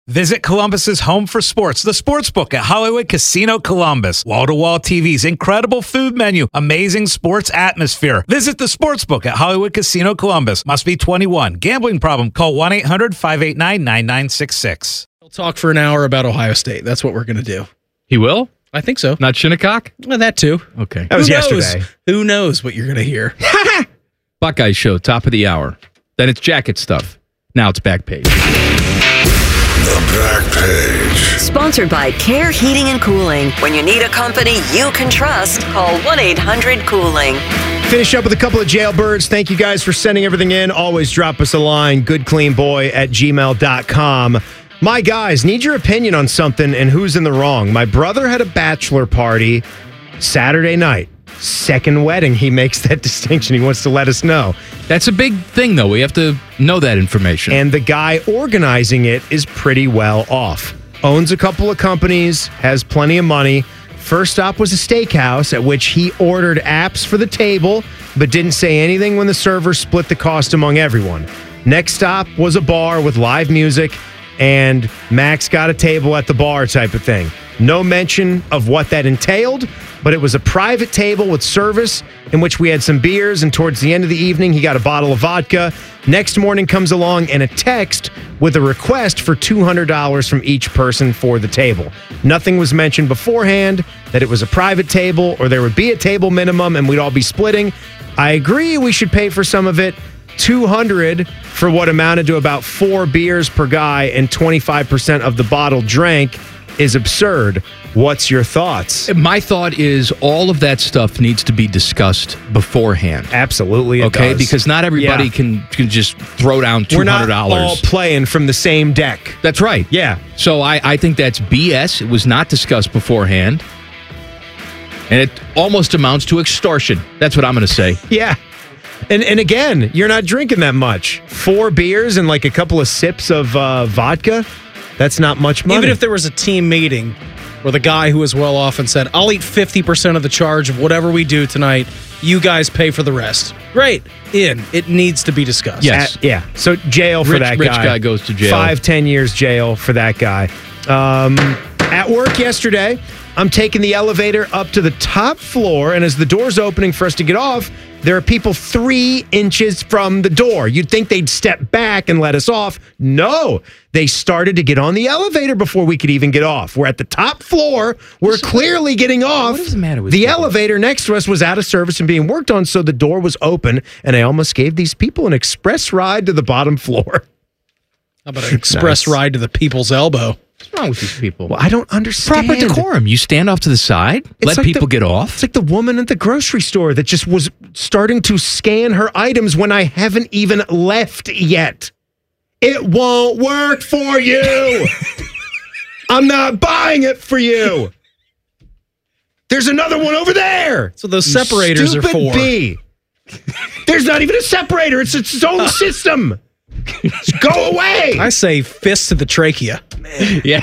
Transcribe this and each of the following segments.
Visit Columbus's home for sports, the Sportsbook at Hollywood Casino Columbus. Wall-to-wall TVs, incredible food menu, amazing sports atmosphere. Visit the Sportsbook at Hollywood Casino Columbus. Must be 21. Gambling problem? Call 1-800-589-9966. We'll talk for an hour about Ohio State. That's what we're going to do. He will? I think so. Not Shinnecock? Well, that too. Okay. That was yesterday. Who knows what you're going to hear? Buckeye Show, top of the hour. Then it's jacket stuff. Now it's back page. The Back Page. Sponsored by Care Heating and Cooling. When you need a company you can trust, call 1-800-COOLING. Finish up with a couple of jailbirds. Thank you guys for sending everything in. Always drop us a line, goodcleanboy@gmail.com. My guys, need your opinion on something and who's in the wrong. My brother had a bachelor party Saturday night. Second wedding, he makes that distinction. He wants to let us know. That's a big thing, though. We have to know that information. And the guy organizing it is pretty well off. Owns a couple of companies, has plenty of money. First stop was a steakhouse at which he ordered apps for the table, but didn't say anything when the server split the cost among everyone. Next stop was a bar with live music, and Max got a table at the bar type of thing. No mention of what that entailed, but it was a private table with service in which we had some beers, and towards the end of the evening, he got a bottle of vodka. Next morning comes along and a text with a request for $200 from each person for the table. Nothing was mentioned beforehand that it was a private table or there would be a table minimum and we'd all be splitting. I agree we should pay for some of it. $200 for what amounted to about 4 beers per guy and 25% of the bottle drank is absurd. What's your thoughts? My thought is all of that stuff needs to be discussed beforehand. Absolutely, it okay, does. because not everybody can just throw down $200. We're not all playing from the same deck. That's right. Yeah. So I think that's BS. It was not discussed beforehand. And it almost amounts to extortion. That's what I'm going to say. Yeah. And again, you're not drinking that much. 4 beers and like a couple of sips of vodka, that's not much money. Even if there was a team meeting where the guy who was well off and said, I'll eat 50% of the charge of whatever we do tonight, you guys pay for the rest. Great. It needs to be discussed. Yes. Yeah. So jail for that guy. Rich guy goes to jail. 5-10 years jail for that guy. At work yesterday, I'm taking the elevator up to the top floor, and as the door's opening for us to get off, there are people 3 inches from the door. You'd think they'd step back and let us off. No, they started to get on the elevator before we could even get off. We're at the top floor. We're clearly getting off. What is the matter with the people? elevator next to us was out of service and being worked on, so the door was open, and I almost gave these people an express ride to the bottom floor. How about an express ride to the people's elbow? What's wrong with these people? Well, I don't understand. Proper decorum. You stand off to the side, let like people get off. It's like the woman at the grocery store that just was starting to scan her items when I haven't even left yet. It won't work for you. I'm not buying it for you. There's another one over there. So those separators are for. Bee. There's not even a separator. It's its own system. Just go away. I say fist to the trachea. Yeah.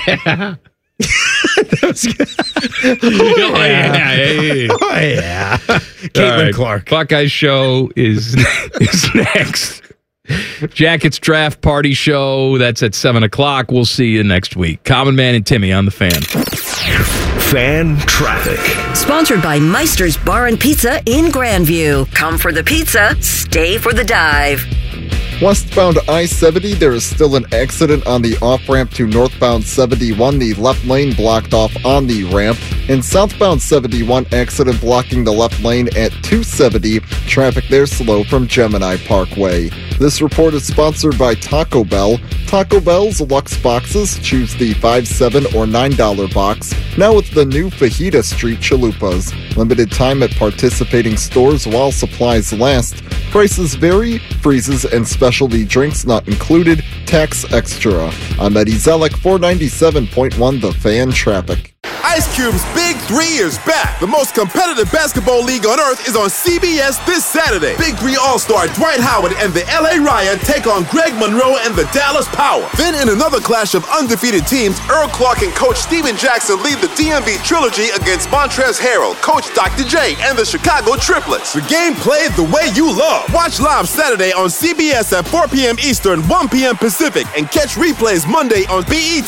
Oh, yeah. Caitlin Clark. Buckeye Show is next. Jackets Draft Party Show. That's at 7 o'clock. We'll see you next week. Common Man and Timmy on the Fan. Fan traffic. Sponsored by Meister's Bar and Pizza in Grandview. Come for the pizza, stay for the dive. Westbound I-70, there is still an accident on the off-ramp to northbound 71. The left lane blocked off on the ramp. And southbound 71, accident blocking the left lane at 270. Traffic there slow from Gemini Parkway. This report is sponsored by Taco Bell. Taco Bell's Lux Boxes. Choose the $5, $7, or $9 box. Now with the new Fajita Street Chalupas. Limited time at participating stores while supplies last. Prices vary. Freezes and specialty drinks not included. Tax extra. I'm Eddie Zellick, 497.1 The Fan traffic. Ice Cube's Big 3 is back. The most competitive basketball league on earth is on CBS this Saturday. Big 3 All-Star Dwight Howard and the LA Ryan take on Greg Monroe and the Dallas Power. Then in another clash of undefeated teams, Earl Clark and Coach Steven Jackson lead the DMV Trilogy against Montrezl Harrell, Coach Dr. J, and the Chicago Triplets. The game played the way you love. Watch live Saturday on CBS at 4 p.m. Eastern, 1 p.m. Pacific, and catch replays Monday on BET